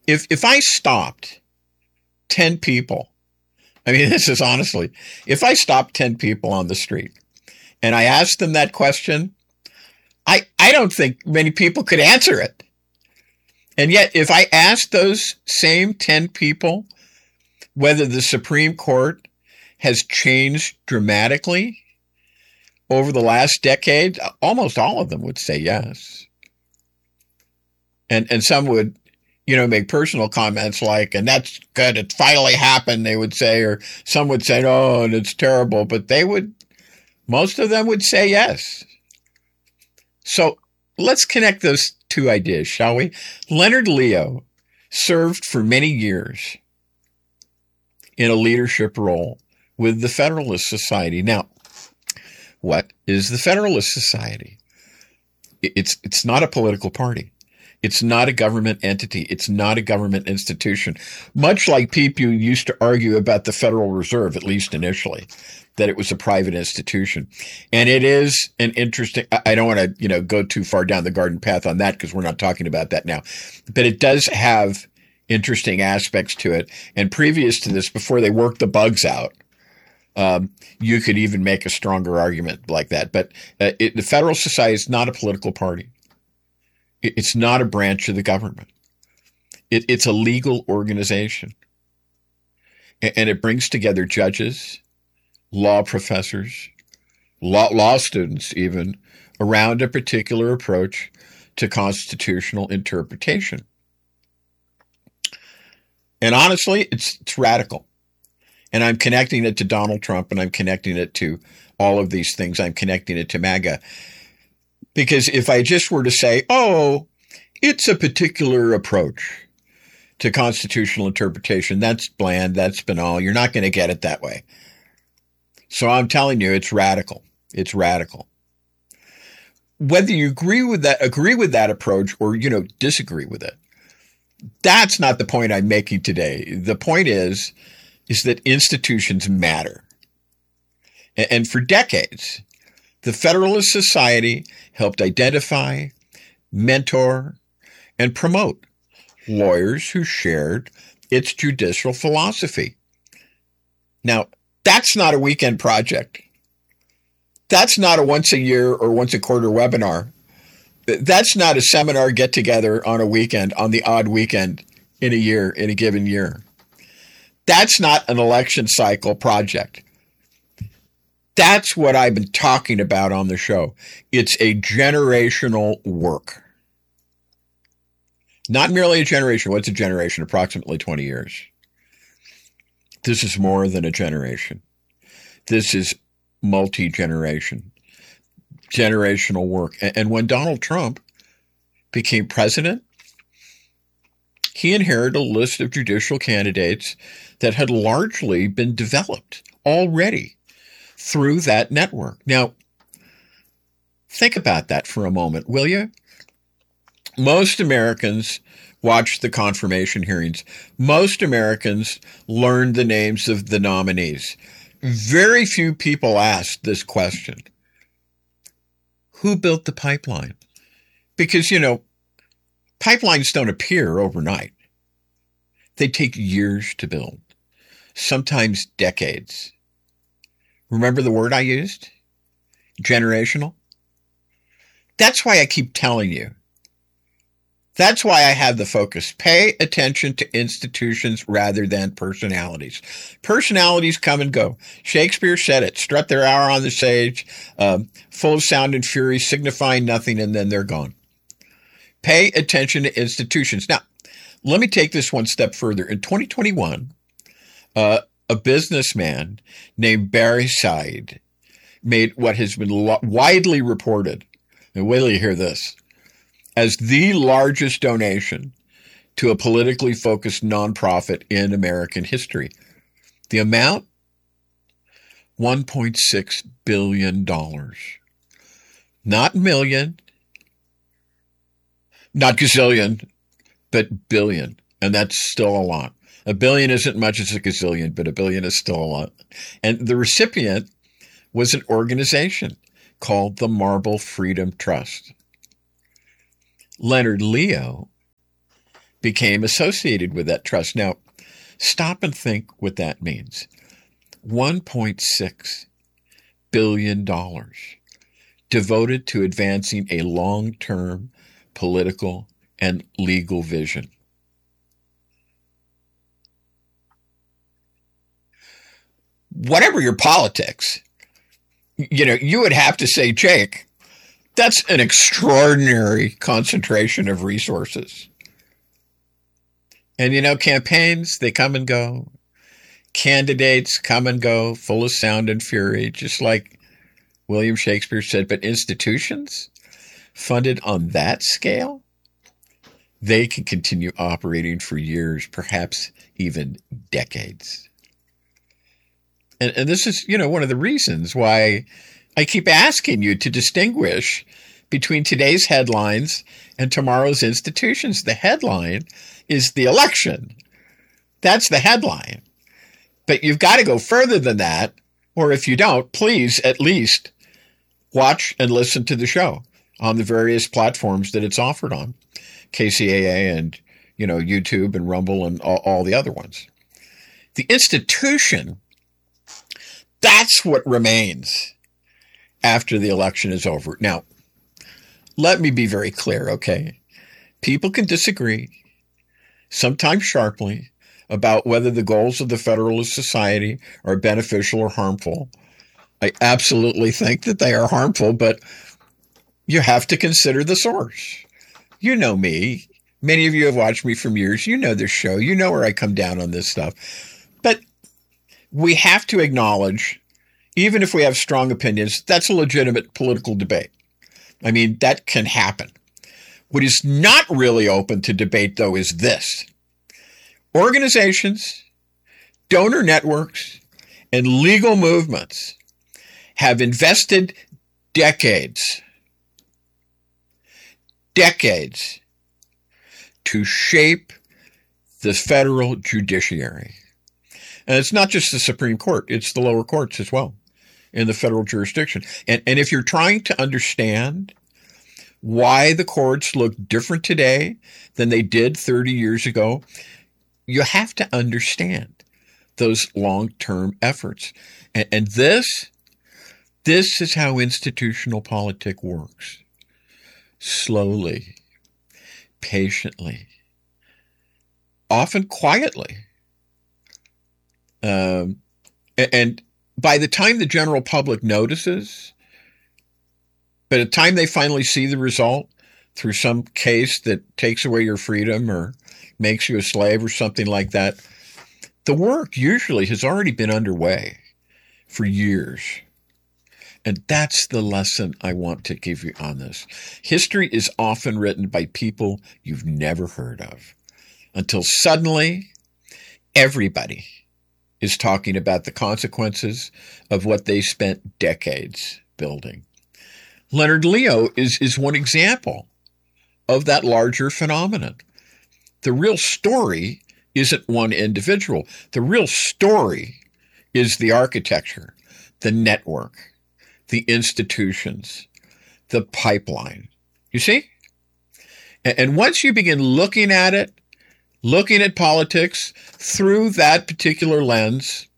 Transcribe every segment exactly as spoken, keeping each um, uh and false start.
if if I stopped ten people, I mean, this is honestly, if I stopped ten people on the street and I asked them that question, I, I don't think many people could answer it. And yet, if I asked those same ten people whether the Supreme Court has changed dramatically over the last decade, almost all of them would say yes. And and some would, you know, make personal comments like, and that's good, it finally happened, they would say, or some would say, oh, and it's terrible, but they would, most of them would say yes. So let's connect those two ideas, shall we? Leonard Leo served for many years in a leadership role with the Federalist Society. Now, what is the Federalist Society? It's, it's not a political party. It's not a government entity. It's not a government institution. Much like people used to argue about the Federal Reserve, at least initially, that it was a private institution. And it is an interesting, I don't want to, you know, go too far down the garden path on that because we're not talking about that now. But it does have interesting aspects to it. And previous to this, before they worked the bugs out, um, you could even make a stronger argument like that. But uh, it, the Federal Society is not a political party. It's not a branch of the government. It, it's a legal organization. And it brings together judges, law professors, law, law students even, around a particular approach to constitutional interpretation. And honestly, it's, it's radical. And I'm connecting it to Donald Trump, and I'm connecting it to all of these things. I'm connecting it to MAGA. Because if I just were to say, oh, it's a particular approach to constitutional interpretation, that's bland, that's banal, you're not going to get it that way. So I'm telling you, it's radical. It's radical. Whether you agree with that, agree with that approach or, you know, disagree with it, that's not the point I'm making today. The point is, is that institutions matter. And for decades, the Federalist Society helped identify, mentor, and promote lawyers who shared its judicial philosophy. Now, that's not a weekend project. That's not a once a year or once a quarter webinar. That's not a seminar get together on a weekend, on the odd weekend in a year, in a given year. That's not an election cycle project. That's what I've been talking about on the show. It's a generational work. Not merely a generation. What's a generation? Approximately twenty years. This is more than a generation. This is multi-generation, generational work. And when Donald Trump became president, he inherited a list of judicial candidates that had largely been developed already through that network. Now, think about that for a moment, will you? Most Americans watched the confirmation hearings. Most Americans learned the names of the nominees. Very few people asked this question. Who built the pipeline? Because, you know, pipelines don't appear overnight. They take years to build, sometimes decades. Remember the word I used? Generational? That's why I keep telling you. That's why I have the focus. Pay attention to institutions rather than personalities. Personalities come and go. Shakespeare said it. Strut their hour on the stage, um, full of sound and fury, signifying nothing, and then they're gone. Pay attention to institutions. Now, let me take this one step further. In twenty twenty-one, uh, a businessman named Barry Said made what has been lo- widely reported, and wait till you hear this, as the largest donation to a politically focused nonprofit in American history. The amount? one point six billion dollars. Not million, not gazillion, but billion. And that's still a lot. A billion isn't much as a gazillion, but a billion is still a lot. And the recipient was an organization called the Marble Freedom Trust. Leonard Leo became associated with that trust. Now, stop and think what that means. one point six billion dollars devoted to advancing a long-term political and legal vision. Whatever your politics, you know, you would have to say, Jake, that's an extraordinary concentration of resources. And, you know, campaigns, they come and go. Candidates come and go, full of sound and fury, just like William Shakespeare said. But institutions funded on that scale, they can continue operating for years, perhaps even decades. And, and this is, you know, one of the reasons why I keep asking you to distinguish between today's headlines and tomorrow's institutions. The headline is the election. That's the headline. But you've got to go further than that, or if you don't, please at least watch and listen to the show on the various platforms that it's offered on, K C A A and, you know, YouTube and Rumble and all, all the other ones. The institution, that's what remains after the election is over. Now, let me be very clear, okay? People can disagree, sometimes sharply, about whether the goals of the Federalist Society are beneficial or harmful. I absolutely think that they are harmful, but you have to consider the source. You know me. Many of you have watched me for years. You know this show. You know where I come down on this stuff. But we have to acknowledge, even if we have strong opinions, that's a legitimate political debate. I mean, that can happen. What is not really open to debate, though, is this. Organizations, donor networks, and legal movements have invested decades, decades to shape the federal judiciary. And it's not just the Supreme Court, it's the lower courts as well in the federal jurisdiction. And, and if you're trying to understand why the courts look different today than they did thirty years ago, you have to understand those long-term efforts. And, and this, this is how institutional politics works. Slowly, patiently, often quietly. Um, and by the time the general public notices, by the time they finally see the result through some case that takes away your freedom or makes you a slave or something like that, the work usually has already been underway for years. And that's the lesson I want to give you on this. History is often written by people you've never heard of, until suddenly everybody is talking about the consequences of what they spent decades building. Leonard Leo is, is one example of that larger phenomenon. The real story isn't one individual. The real story is the architecture, the network, the institutions, the pipeline. You see? And once you begin looking at it, looking at politics through that particular lens,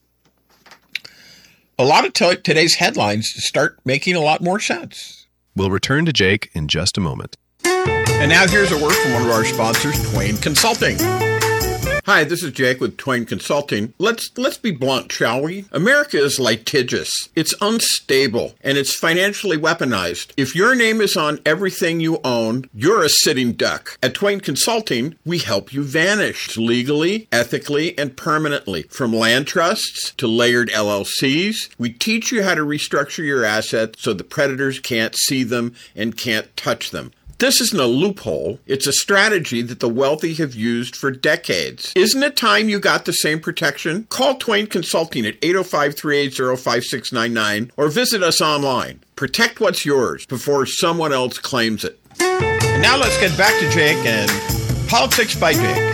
a lot of t- today's headlines start making a lot more sense. We'll return to Jake in just a moment. And now here's a word from one of our sponsors, Twain Consulting. Hi, this is Jake with Twain Consulting. Let's let's be blunt, shall we? America is litigious. It's unstable, and it's financially weaponized. If your name is on everything you own, you're a sitting duck. At Twain Consulting, we help you vanish legally, ethically, and permanently. From land trusts to layered L L Cs, we teach you how to restructure your assets so the predators can't see them and can't touch them. This isn't a loophole. It's a strategy that the wealthy have used for decades. Isn't it time you got the same protection? Call Twain Consulting at eight oh five, three eight zero, five six nine nine or visit us online. Protect what's yours before someone else claims it. And now let's get back to Jake and Politics by Jake.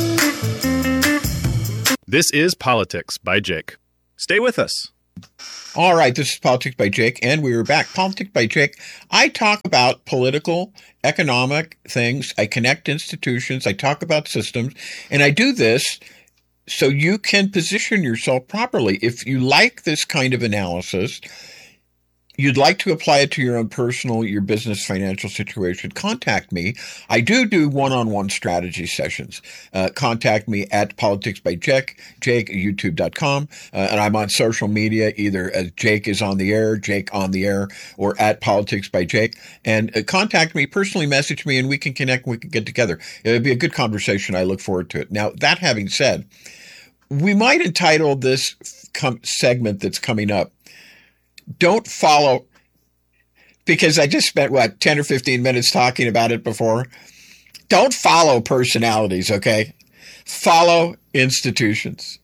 This is Politics by Jake. Stay with us. All right, this is Politics by Jake, and we are back. Politics by Jake. I talk about political, economic things. I connect institutions. I talk about systems, and I do this so you can position yourself properly. If you like this kind of analysis, you'd like to apply it to your own personal, your business, financial situation, contact me. I do do one-on-one strategy sessions. Uh, contact me at Politics by Jake, Jake at YouTube dot com. Uh, and I'm on social media, either as Jake is on the air, Jake on the air, or at Politics by Jake. And uh, contact me, personally message me, and we can connect, we can get together. It'll be a good conversation. I look forward to it. Now, that having said, we might entitle this com- segment that's coming up, Don't Follow, because I just spent, what, ten or fifteen minutes talking about it before. Don't follow personalities, okay? Follow institutions.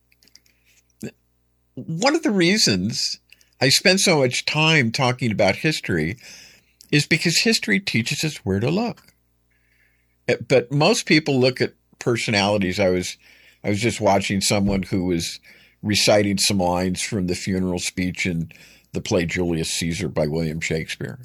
One of the reasons I spend so much time talking about history is because history teaches us where to look. But most people look at personalities. I was, I was just watching someone who was reciting some lines from the funeral speech in the play Julius Caesar by William Shakespeare.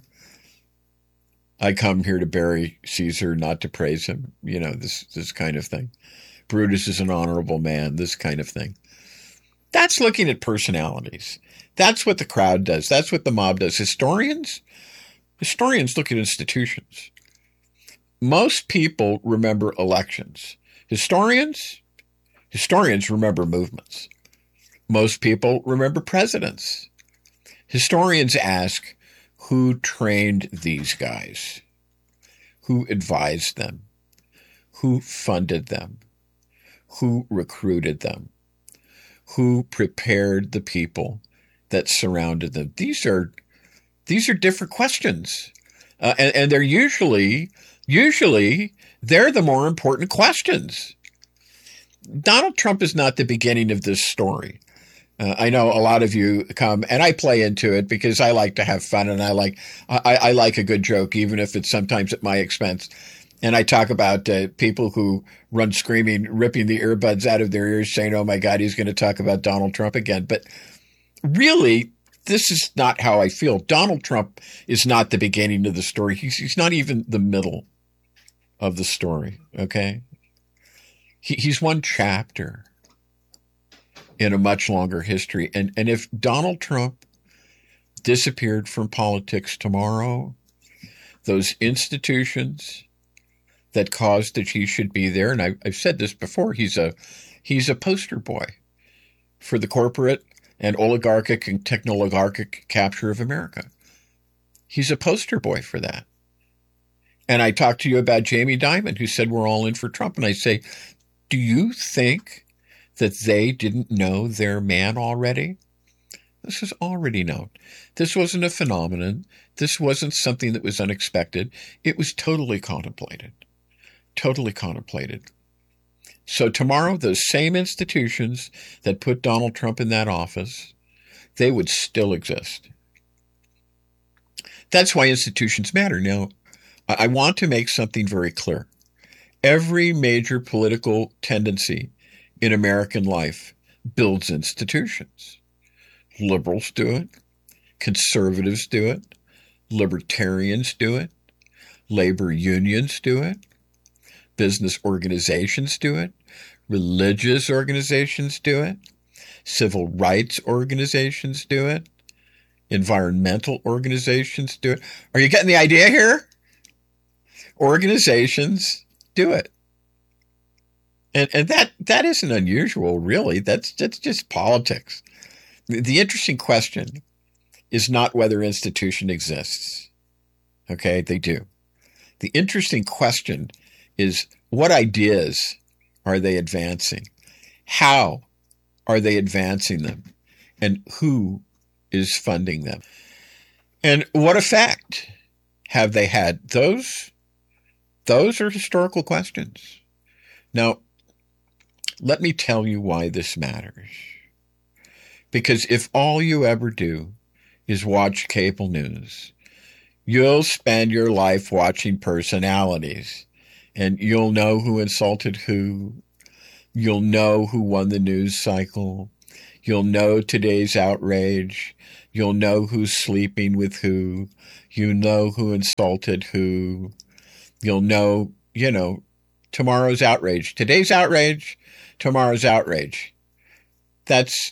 I come here to bury Caesar, not to praise him. You know, this, this kind of thing. Brutus is an honorable man, this kind of thing. That's looking at personalities. That's what the crowd does. That's what the mob does. Historians, historians look at institutions. Most people remember elections. Historians, historians remember movements. Most people remember presidents. Historians ask, who trained these guys? Who advised them? Who funded them? Who recruited them? Who prepared the people that surrounded them? These are, these are different questions. Uh, and, and they're usually, usually, they're the more important questions. Donald Trump is not the beginning of this story. Uh, I know a lot of you come, and I play into it because I like to have fun, and I like I, I like a good joke, even if it's sometimes at my expense. And I talk about uh, people who run screaming, ripping the earbuds out of their ears, saying, "Oh my God, he's going to talk about Donald Trump again." But really, this is not how I feel. Donald Trump is not the beginning of the story. He's, he's not even the middle of the story. Okay, he, he's one chapter in a much longer history. And, and if Donald Trump disappeared from politics tomorrow, those institutions that caused that he should be there, and I, I've said this before, he's a, he's a poster boy for the corporate and oligarchic and techno-oligarchic capture of America. He's a poster boy for that. And I talked to you about Jamie Dimon, who said we're all in for Trump. And I say, do you think that they didn't know their man already? This is already known. This wasn't a phenomenon. This wasn't something that was unexpected. It was totally contemplated. Totally contemplated. So tomorrow, those same institutions that put Donald Trump in that office, they would still exist. That's why institutions matter. Now, I want to make something very clear. Every major political tendency in American life builds institutions. Liberals do it. Conservatives do it. Libertarians do it. Labor unions do it. Business organizations do it. Religious organizations do it. Civil rights organizations do it. Environmental organizations do it. Are you getting the idea here? Organizations do it. And, and that, that isn't unusual, really. That's, that's just politics. The, the interesting question is not whether institution exists. Okay, they do. The interesting question is, what ideas are they advancing? How are they advancing them? And who is funding them? And what effect have they had? Those, those are historical questions. Now, let me tell you why this matters. Because if all you ever do is watch cable news, you'll spend your life watching personalities, and you'll know who insulted who. You'll know who won the news cycle. You'll know today's outrage. You'll know who's sleeping with who. You know who insulted who. You'll know, you know, tomorrow's outrage. Today's outrage, tomorrow's outrage. That's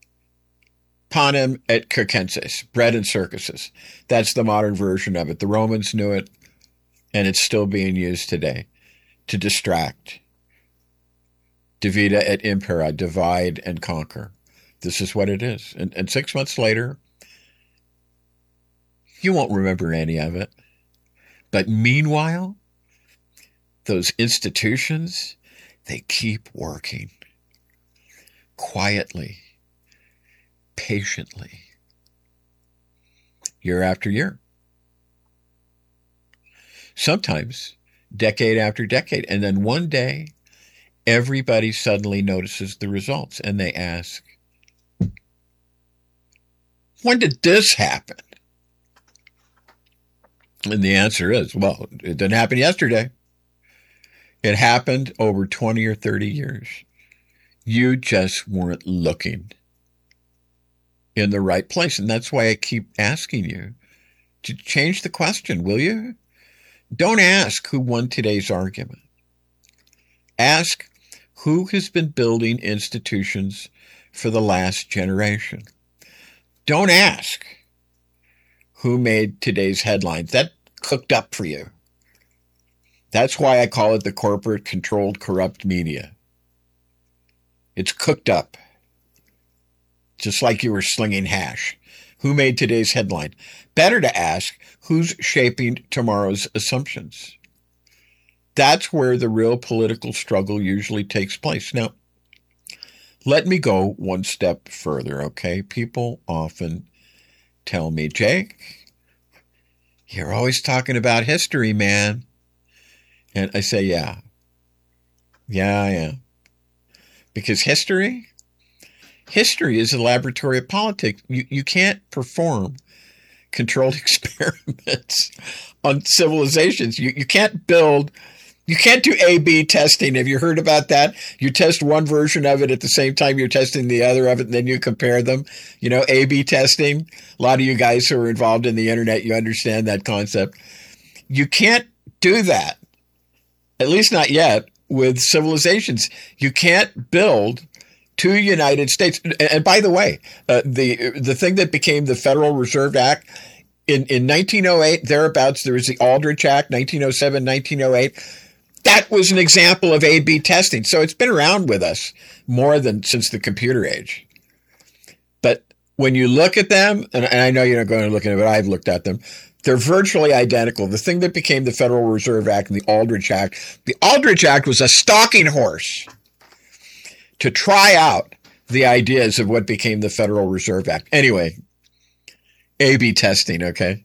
panem et circenses, bread and circuses. That's the modern version of it. The Romans knew it, and it's still being used today to distract. Divide et impera, divide and conquer. This is what it is. And, and six months later, you won't remember any of it. But meanwhile, those institutions, they keep working quietly, patiently, year after year. Sometimes decade after decade. And then one day, everybody suddenly notices the results and they ask, when did this happen? And the answer is, well, it didn't happen yesterday. It happened over twenty or thirty years. You just weren't looking in the right place. And that's why I keep asking you to change the question, will you? Don't ask who won today's argument. Ask who has been building institutions for the last generation. Don't ask who made today's headlines. That cooked up for you. That's why I call it the corporate controlled corrupt media. It's cooked up. Just like you were slinging hash. Who made today's headline? Better to ask who's shaping tomorrow's assumptions. That's where the real political struggle usually takes place. Now, let me go one step further, okay? People often tell me, Jake, you're always talking about history, man. And I say, yeah. Yeah, I am. Because history, history is a laboratory of politics. You, you can't perform controlled experiments on civilizations. You, you can't build... You can't do A B testing. Have you heard about that? You test one version of it at the same time you're testing the other of it, and then you compare them. You know, A B testing. A lot of you guys who are involved in the internet, you understand that concept. You can't do that, at least not yet, with civilizations. You can't build two United States. And by the way, uh, the the thing that became the Federal Reserve Act, in, in nineteen oh eight, thereabouts, there was the Aldrich Act, nineteen oh seven, nineteen oh eight. That was an example of A B testing. So it's been around with us more than since the computer age. But when you look at them, and I know you're not going to look at it, but I've looked at them, they're virtually identical. The thing that became the Federal Reserve Act and the Aldrich Act, the Aldrich Act was a stalking horse to try out the ideas of what became the Federal Reserve Act. Anyway, A B testing, okay?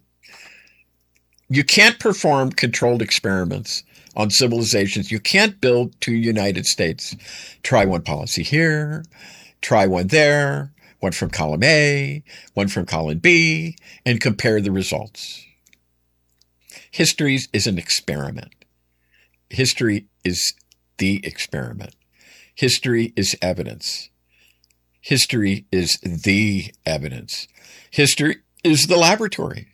You can't perform controlled experiments on civilizations. You can't build two United States. Try one policy here, try one there, one from column A, one from column B, and compare the results. History is an experiment. History is the experiment. History is evidence. History is the evidence. History is the laboratory.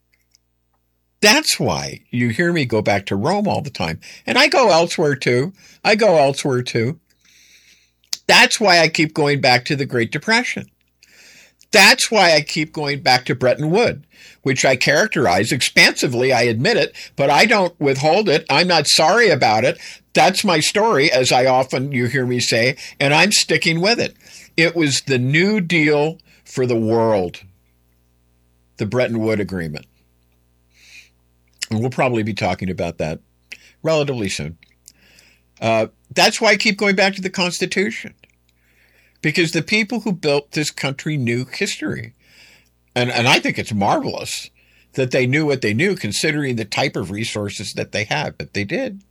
That's why you hear me go back to Rome all the time. And I go elsewhere too. I go elsewhere too. That's why I keep going back to the Great Depression. That's why I keep going back to Bretton Woods, which I characterize expansively, I admit it, but I don't withhold it. I'm not sorry about it. That's my story, as I often, you hear me say, and I'm sticking with it. It was the New Deal for the world, the Bretton Woods Agreement. And we'll probably be talking about that relatively soon. Uh, that's why I keep going back to the Constitution. Because the people who built this country knew history. And, and I think it's marvelous that they knew what they knew, considering the type of resources that they have. But they did.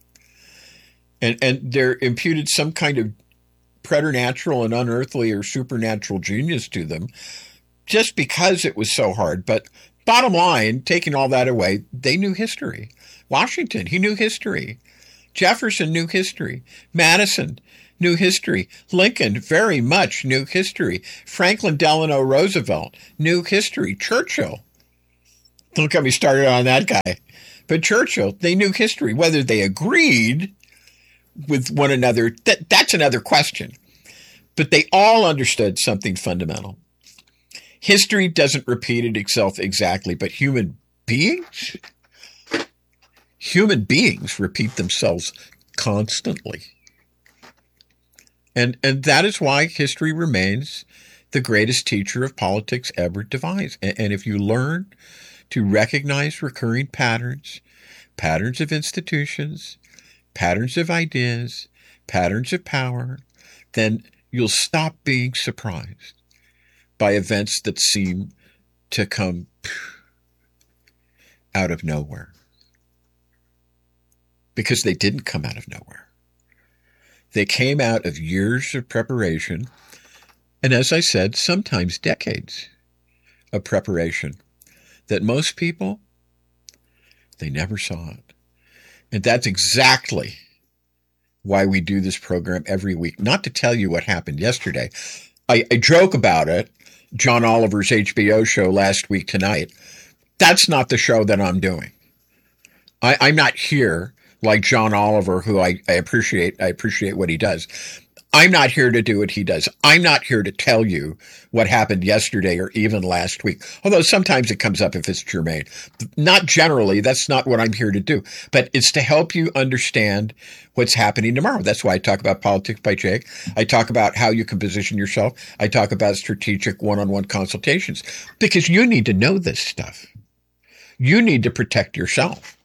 And, and they're imputed some kind of preternatural and unearthly or supernatural genius to them just because it was so hard. But bottom line, taking all that away, they knew history. Washington, he knew history. Jefferson knew history. Madison knew history. Lincoln very much knew history. Franklin Delano Roosevelt knew history. Churchill. Don't get me started on that guy. But Churchill, they knew history. Whether they agreed with one another, that, that's another question. But they all understood something fundamental. History doesn't repeat itself exactly, but human beings, human beings repeat themselves constantly. And, and that is why history remains the greatest teacher of politics ever devised. And, and if you learn to recognize recurring patterns, patterns of institutions, patterns of ideas, patterns of power, then you'll stop being surprised by events that seem to come out of nowhere. Because they didn't come out of nowhere. They came out of years of preparation, and as I said, sometimes decades of preparation that most people, they never saw it. And that's exactly why we do this program every week. Not to tell you what happened yesterday. I, I joke about it. John Oliver's H B O show last week tonight. That's not the show that I'm doing. I, I'm not here like John Oliver, who I, I appreciate. I appreciate what he does. I'm not here to do what he does. I'm not here to tell you what happened yesterday or even last week, although sometimes it comes up if it's germane. Not generally. That's not what I'm here to do. But it's to help you understand what's happening tomorrow. That's why I talk about Politics by Jake. I talk about how you can position yourself. I talk about strategic one-on-one consultations because you need to know this stuff. You need to protect yourself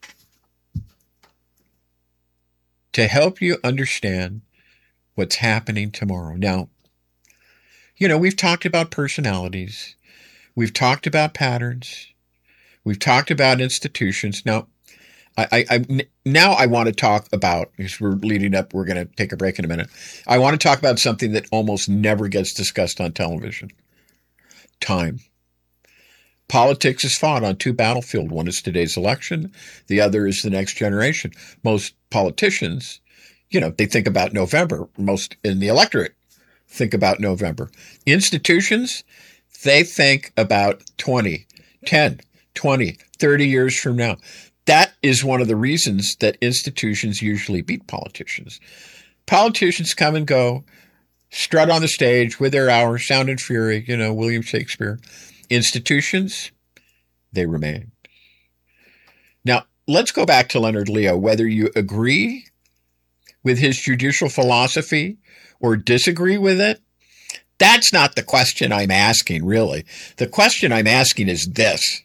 to help you understand what's happening tomorrow. Now, you know, we've talked about personalities. We've talked about patterns. We've talked about institutions. Now, I, I, I now I want to talk about, because we're leading up, we're going to take a break in a minute. I want to talk about something that almost never gets discussed on television. Time. Politics is fought on two battlefields. One is today's election. The other is the next generation. Most politicians, you know, they think about November. Most in the electorate think about November. Institutions, they think about twenty, ten, twenty, thirty years from now. That is one of the reasons that institutions usually beat politicians. Politicians come and go, strut on the stage with their hour, sound and fury, you know, William Shakespeare. Institutions, they remain. Now, let's go back to Leonard Leo. Whether you agree with his judicial philosophy or disagree with it, that's not the question I'm asking, really. The question I'm asking is this.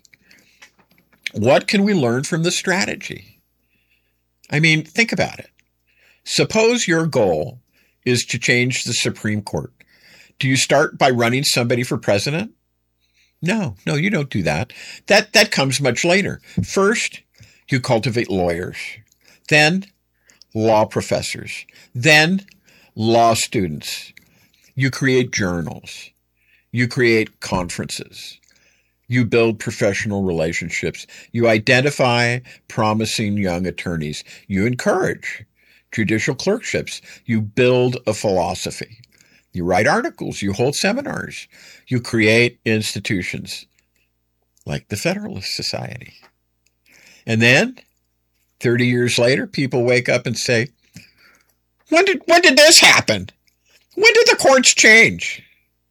What can we learn from the strategy? I mean, think about it. Suppose your goal is to change the Supreme Court. Do you start by running somebody for president? No, no, you don't do that. That that comes much later. First, you cultivate lawyers, then law professors, then law students. You create journals. You create conferences. You build professional relationships. You identify promising young attorneys. You encourage judicial clerkships. You build a philosophy. You write articles. You hold seminars. You create institutions like the Federalist Society. And then thirty years later, people wake up and say, when did, when did this happen? When did the courts change?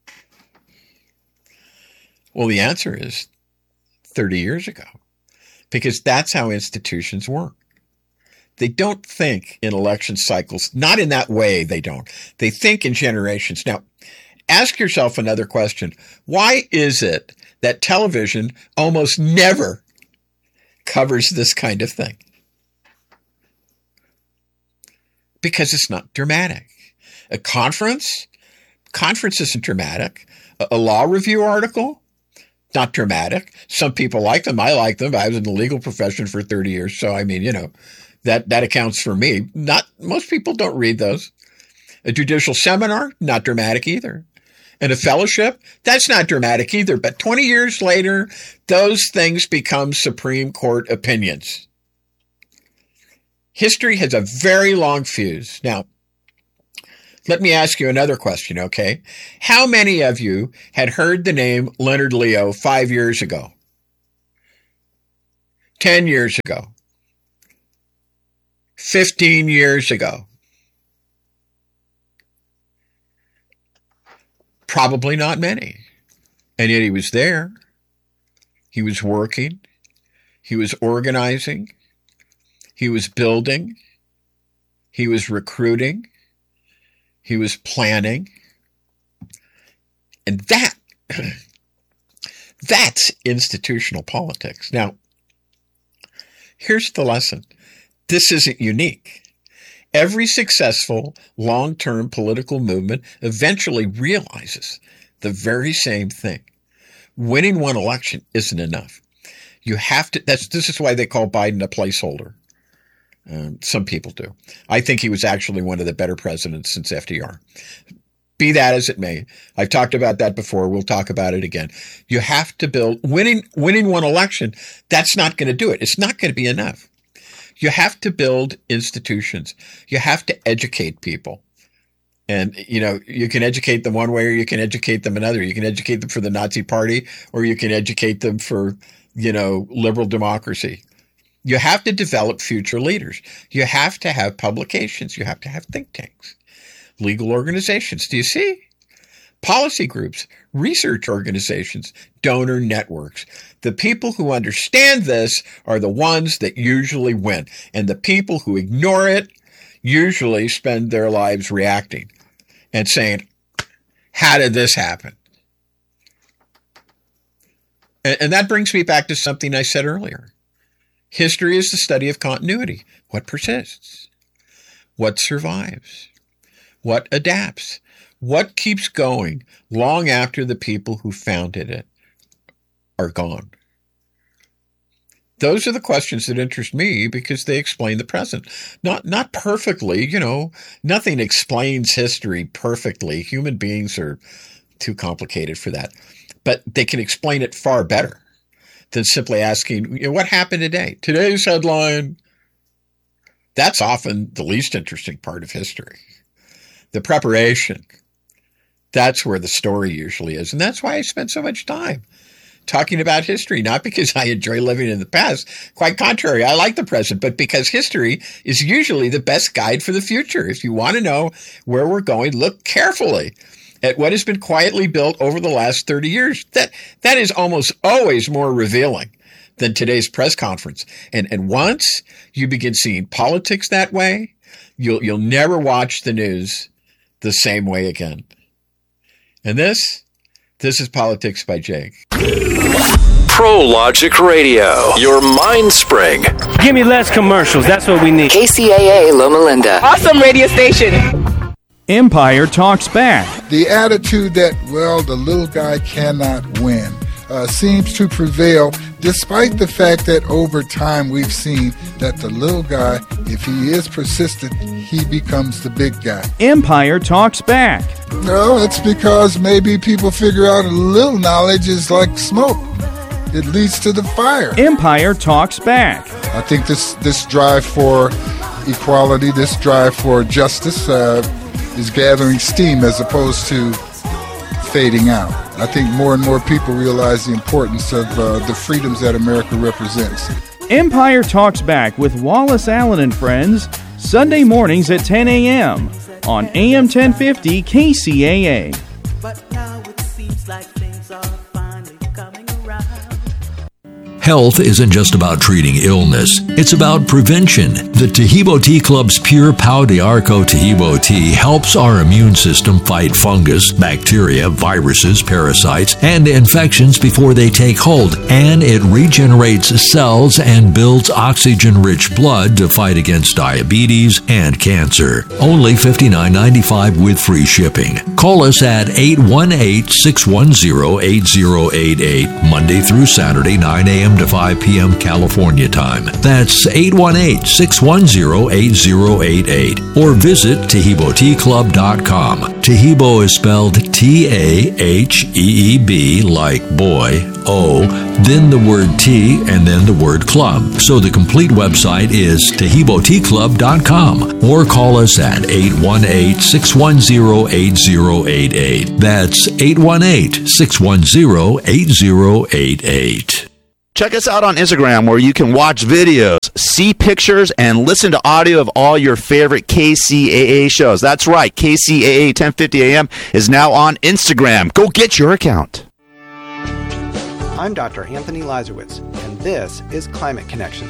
Well, the answer is thirty years ago, because that's how institutions work. They don't think in election cycles, not in that way, they don't. They think in generations. Now, ask yourself another question. Why is it that television almost never covers this kind of thing? Because it's not dramatic. A conference, conference isn't dramatic. A, a law review article, not dramatic. Some people like them. I like them. I was in the legal profession for thirty years. So, I mean, you know, that, that accounts for me. Not, most people don't read those. A judicial seminar, not dramatic either. And a fellowship, that's not dramatic either. But twenty years later, those things become Supreme Court opinions. History has a very long fuse. Now, Let me ask you another question, okay? How many of you had heard the name Leonard Leo five years ago? Ten years ago? Fifteen years ago? Probably not many. And yet he was there. He was working. He was organizing. He was building. He was recruiting. He was planning. And that, that's institutional politics. Now, here's the lesson. This isn't unique. Every successful long-term political movement eventually realizes the very same thing. Winning one election isn't enough. You have to, that's, this is why they call Biden a placeholder. Um, some people do. I think he was actually one of the better presidents since F D R. Be that as it may. I've talked about that before. We'll talk about it again. You have to build, winning, winning one election, that's not going to do it. It's not going to be enough. You have to build institutions. You have to educate people. And, you know, you can educate them one way or you can educate them another. You can educate them for the Nazi Party or you can educate them for, you know, liberal democracy. You have to develop future leaders. You have to have publications. You have to have think tanks, legal organizations. Do you see? Policy groups, research organizations, donor networks. The people who understand this are the ones that usually win. And the people who ignore it usually spend their lives reacting and saying, how did this happen? And, and that brings me back to something I said earlier. History is the study of continuity. What persists? What survives? What adapts? What keeps going long after the people who founded it are gone? Those are the questions that interest me because they explain the present. Not, not perfectly, you know, nothing explains history perfectly. Human beings are too complicated for that, but they can explain it far better than simply asking, you know, what happened today? Today's headline. That's often the least interesting part of history. The preparation. That's where the story usually is. And that's why I spend so much time talking about history, not because I enjoy living in the past. Quite contrary, I like the present, but because history is usually the best guide for the future. If you want to know where we're going, look carefully at what has been quietly built over the last thirty years. That that is almost always more revealing than today's press conference. And and once you begin seeing politics that way, you'll you'll never watch the news the same way again. And this, this is Politics by Jake. ProLogic Radio, your mind spring. Give me less commercials. That's what we need. K C A A Loma Linda. Awesome radio station. Empire Talks Back. The attitude that, well, the little guy cannot win uh, seems to prevail, despite the fact that over time we've seen that the little guy, if he is persistent, he becomes the big guy. Empire Talks Back. No, it's because maybe people figure out a little knowledge is like smoke. It leads to the fire. Empire Talks Back. I think this, this drive for equality, this drive for justice, uh, is gathering steam as opposed to fading out. I think more and more people realize the importance of uh, the freedoms that America represents. Empire Talks Back with Wallace Allen and Friends, Sunday mornings at ten a.m. on A M ten fifty K C A A. But now it seems like things are finally coming around. Health isn't just about treating illness, it's about prevention. The Tahibo Tea Club's Pure Pau de Arco Tahibo tea helps our immune system fight fungus, bacteria, viruses, parasites, and infections before they take hold, and it regenerates cells and builds oxygen-rich blood to fight against diabetes and cancer. Only fifty-nine ninety-five with free shipping. Call us at eight one eight, six one zero, eight zero eight eight, Monday through Saturday, nine a.m. to five p.m. California time. That's eight one eight, six one zero, eight zero eight eight. Or visit Tahibo Tea Club dot com. Tahibo is spelled T A H E E B, like boy, O, then the word T, and then the word club. So the complete website is Taheebo Tea Club dot com, or call us at eight one eight, six one zero, eight zero eight eight. That's eight one eight, six one zero, eight zero eight eight. Check us out on Instagram, where you can watch videos, see pictures, and listen to audio of all your favorite K C A A shows. That's right, K C A A ten fifty A M is now on Instagram. Go get your account. I'm Doctor Anthony Lazarowitz, and this is Climate Connections.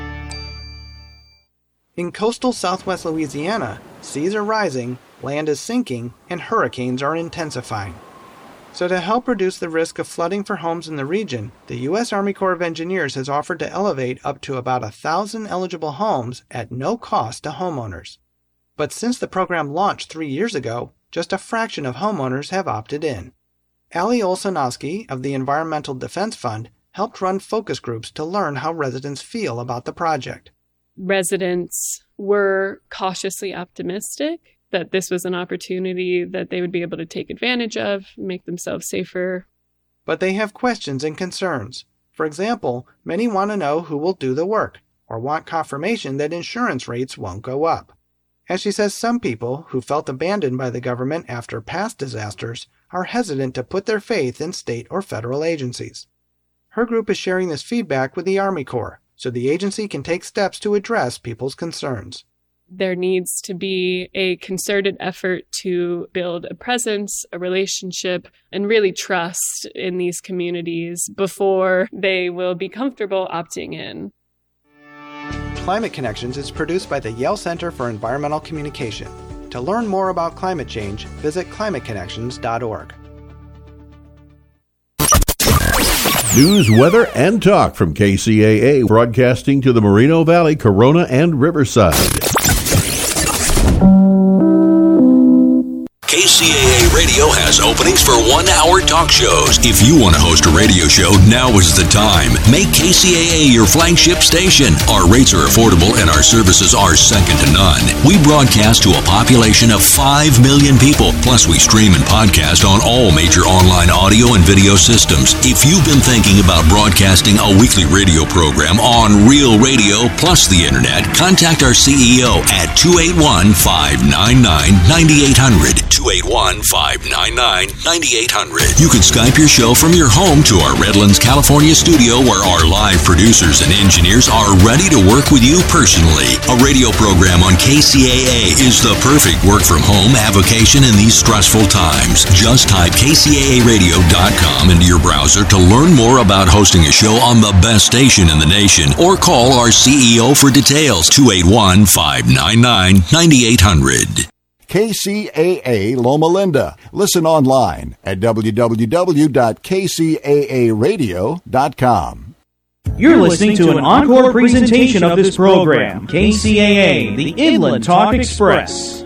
In coastal southwest Louisiana, seas are rising, land is sinking, and hurricanes are intensifying. So to help reduce the risk of flooding for homes in the region, the U S Army Corps of Engineers has offered to elevate up to about a thousand eligible homes at no cost to homeowners. But since the program launched three years ago, just a fraction of homeowners have opted in. Ali Olsanowski of the Environmental Defense Fund helped run focus groups to learn how residents feel about the project. Residents were cautiously optimistic that this was an opportunity that they would be able to take advantage of, make themselves safer. But they have questions and concerns. For example, many want to know who will do the work, or want confirmation that insurance rates won't go up. And she says some people who felt abandoned by the government after past disasters are hesitant to put their faith in state or federal agencies. Her group is sharing this feedback with the Army Corps, so the agency can take steps to address people's concerns. There needs to be a concerted effort to build a presence, a relationship, and really trust in these communities before they will be comfortable opting in. Climate Connections is produced by the Yale Center for Environmental Communication. To learn more about climate change, visit climate connections dot org. News, weather, and talk from K C A A, broadcasting to the Moreno Valley, Corona, and Riverside. K C A A Radio has openings for one-hour talk shows. If you want to host a radio show, now is the time. Make K C A A your flagship station. Our rates are affordable and our services are second to none. We broadcast to a population of five million people. Plus, we stream and podcast on all major online audio and video systems. If you've been thinking about broadcasting a weekly radio program on real radio plus the internet, contact our C E O at two eight one, five nine nine, nine eight zero zero. two eight one, five nine nine, nine eight zero zero. You can Skype your show from your home to our Redlands, California studio, where our live producers and engineers are ready to work with you personally. A radio program on K C A A is the perfect work-from-home avocation in these stressful times. Just type K C A A radio dot com into your browser to learn more about hosting a show on the best station in the nation, or call our C E O for details, two eight one, five nine nine, nine eight zero zero. K C A A Loma Linda. Listen online at w w w dot k c a a radio dot com. You're listening to an encore presentation of this program, K C A A, the Inland Talk Express.